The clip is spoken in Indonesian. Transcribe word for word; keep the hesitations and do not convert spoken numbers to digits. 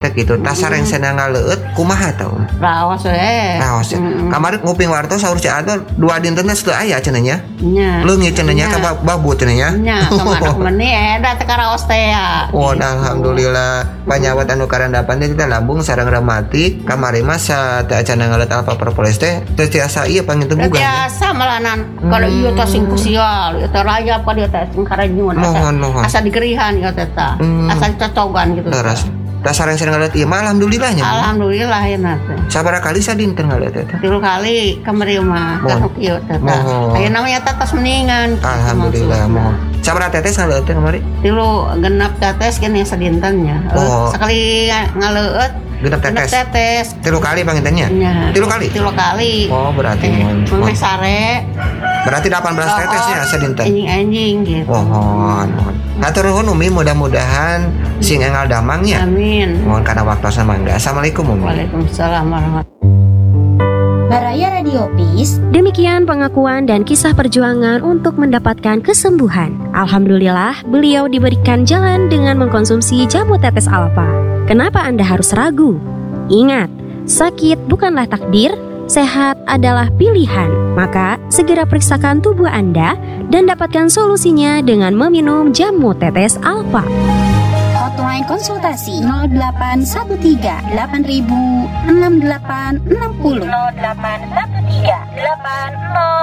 tak gitu. Tasar yang senang ngaleut kumaha tau? Raos we. Raos. Kamari nguping warto saur si Aldo dua dinten teh aya cenah nya. Nya. Leungit cenah nya ka babu cenah nya. Nya kemana meni eta teh raos teh ya. Oh, alhamdulillah panyawat anu karandapan teh lambung sareng rematik. Kamari mah sa teh acan ngaleut alfa propolis teh teh tiasa ieu panginten bugan. Biasa malanan kalau ieu teh sing kusial, ieu teh rayap ka dieu teh sing karanyun asa. Asa digerihan ieu teh tah. Asa cocogan gitu. Leres. Dasar yang sering ngeliat ieu mah alhamdulillahnya. Alhamdulillah ya teh. Sabaraha kali sadinten ngeliat eta? Tilu kali kamari mah kasuk ieu teh. Ayeuna mah eta tos mendingan. Alhamdulillah mohon. Sabaraha tetes ngaleut teh kamari? Tilu genep tetes kene sadinten nya. Sekali ngaleut genep tetes. tetes. Tilu kali pangintennya? Tilu kali? Tilu kali. Oh, berarti mohon. Meh sare. Berarti delapan belas tetesnya sadinten. Anjing-anjing gitu. Mohon, mohon. Hatur nuhun Umi, mudah-mudahan sing engal damangnya. Amin. Mohon kana waktosna mangga. Assalamualaikum Umi. Waalaikumsalam warahmatullahi. Baraya Radio Peace. Demikian pengakuan dan kisah perjuangan untuk mendapatkan kesembuhan. Alhamdulillah, beliau diberikan jalan dengan mengkonsumsi jamu tetes alfa. Kenapa Anda harus ragu? Ingat, sakit bukanlah takdir, sehat adalah pilihan. Maka, segera periksakan tubuh Anda dan dapatkan solusinya dengan meminum jamu tetes alfa. Hotline konsultasi nol delapan satu tiga delapan enam delapan enam nol. nol delapan satu tiga delapan nol